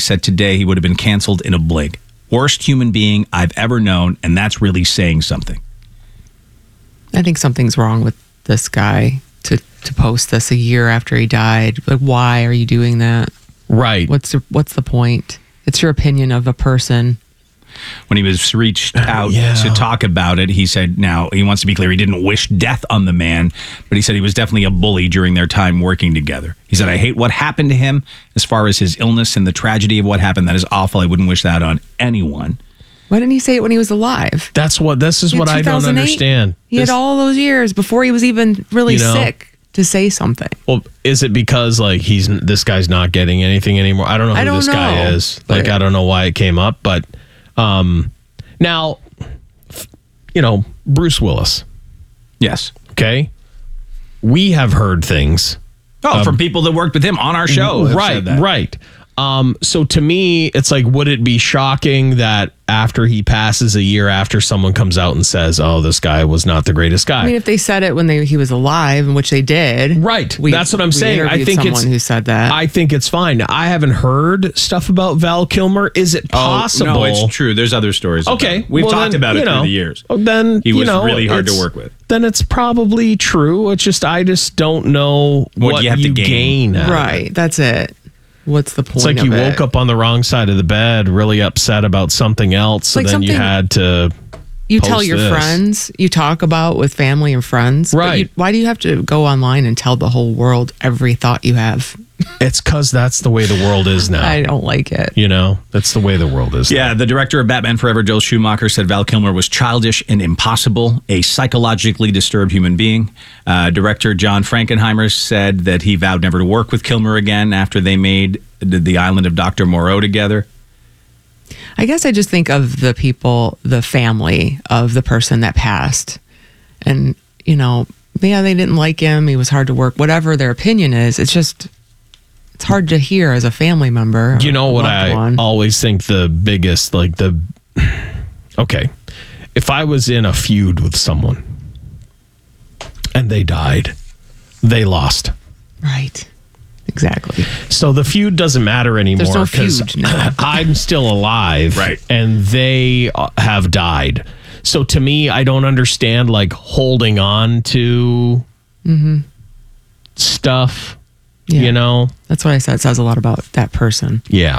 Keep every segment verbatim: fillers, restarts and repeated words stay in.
said today he would have been canceled in a blink. Worst human being I've ever known, and that's really saying something. I think something's wrong with this guy to, to post this a year after he died. Like, why are you doing that? Right. What's the, what's the point? It's your opinion of a person. When he was reached out yeah. to talk about it, he said, now, he wants to be clear, he didn't wish death on the man, but he said he was definitely a bully during their time working together. He said, I hate what happened to him as far as his illness and the tragedy of what happened. That is awful. I wouldn't wish that on anyone. Why didn't he say it when he was alive? That's what, this is In what I don't two thousand eight, understand. He This- had all those years before he was even really You know? sick to say something. Well, is it because like he's this guy's not getting anything anymore? I don't know who I don't this guy know, is. Like but- I don't know why it came up, but um, now, you know, Bruce Willis. Yes. Okay, we have heard things. Oh, from people that worked with him on our show. have right, said that. right. Um, so to me, it's like, would it be shocking that after he passes a year after someone comes out and says, "Oh, this guy was not the greatest guy"? I mean, if they said it when they, he was alive, which they did. Right. We, That's what I'm we saying. I interviewed think someone it's who said that. I think it's fine. I haven't heard stuff about Val Kilmer. Is it possible? Oh, no, it's true. There's other stories. about Okay, it. We've well, talked then, about it you know, through the years. oh, Then He you was know, really hard to it's- work with. Then it's probably true. It's just I just don't know What what, you have to gain. gain. out of it. right. That's it. What's the point? It's like of you it? woke up on the wrong side of the bed, really upset about something else, so Like then you something- had to. You tell post your this. friends, you talk about with family and friends. but Right. you, why do you have to go online and tell the whole world every thought you have? It's because that's the way the world is now. I don't like it. You know, that's the way the world is. Yeah, the director of Batman Forever, Joel Schumacher, said Val Kilmer was childish and impossible, a psychologically disturbed human being. Uh, director John Frankenheimer said that he vowed never to work with Kilmer again after they made The, the Island of Doctor Moreau together. I guess I just think of the people, the family of the person that passed. And, you know, yeah, they didn't like him. He was hard to work. Whatever their opinion is, it's just, it's hard to hear as a family member. You know a what loved I one. always think the biggest, like the, okay, if I was in a feud with someone and they died, they lost. Right. Exactly. So the feud doesn't matter anymore no because feud, no. I'm still alive, Right. and they uh, have died. So to me, I don't understand like holding on to stuff. Yeah. You know? That's what I said. It says a lot about that person. Yeah.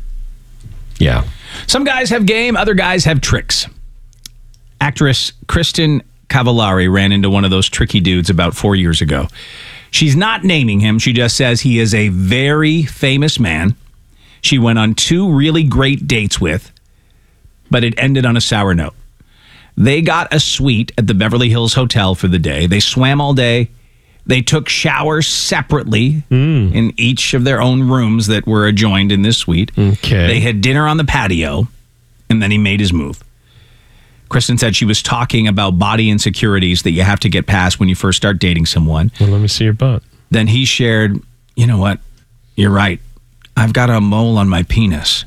Yeah. Some guys have game, other guys have tricks. Actress Kristen Cavallari ran into one of those tricky dudes about four years ago. She's not naming him. She just says he is a very famous man. She went on two really great dates with, but it ended on a sour note. They got a suite at the Beverly Hills Hotel for the day. They swam all day. They took showers separately in each of their own rooms that were adjoined in this suite. Okay. They had dinner on the patio, and then he made his move. Kristen said she was talking about body insecurities that you have to get past when you first start dating someone. Well, let me see your butt. Then he shared, you know what? You're right. I've got a mole on my penis.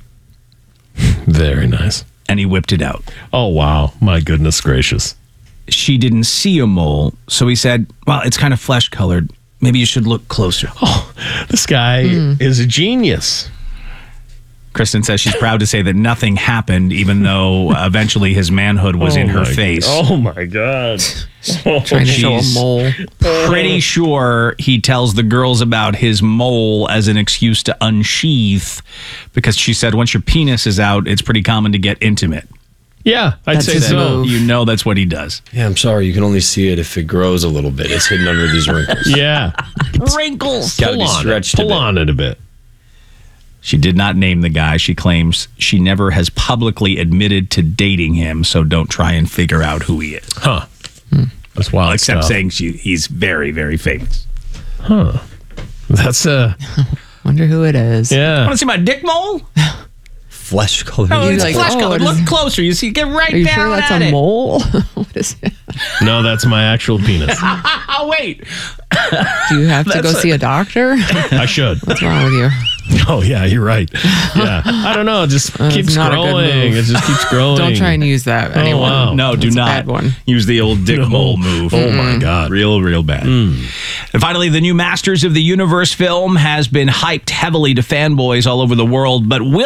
Very nice. And he whipped it out. Oh, wow. My goodness gracious. She didn't see a mole, so he said, well, it's kind of flesh colored. Maybe you should look closer. Oh, this guy is a genius. Kristen says she's proud to say that nothing happened, even though eventually his manhood was in her my- face. Oh, my God. Trying to show a She's- mole. Pretty sure he tells the girls about his mole as an excuse to unsheath, because she said once your penis is out, it's pretty common to get intimate. Yeah, I'd That's say his so. move. You know that's what he does. Yeah, I'm sorry. You can only see it if it grows a little bit. It's hidden under these wrinkles. Yeah. Wrinkles. Gotta Pull be on stretched it. a Pull bit. on it a bit. She did not name the guy. She claims she never has publicly admitted to dating him, so don't try and figure out who he is. Huh. That's wild Except stuff. saying she, he's very, very famous. Huh. That's a, Wonder who it is. yeah. Want to see my dick mole? Flesh color. Oh, You're it's like, flesh oh, colored. it is- Look closer. You see, get right Are you down sure that's at a it. mole? What is it? No, that's my actual penis. Oh, wait. Do you have to go That's see a doctor? I should. What's wrong with you? Oh, yeah, you're right. Yeah. I don't know. It just keeps not a good growing. move. It just keeps growing. Don't try and use that. Oh, Anyone. wow. No, do That's a not bad one. use the old dick mole move. Oh, my God. Real, real bad. And finally, the new Masters of the Universe film has been hyped heavily to fanboys all over the world, but will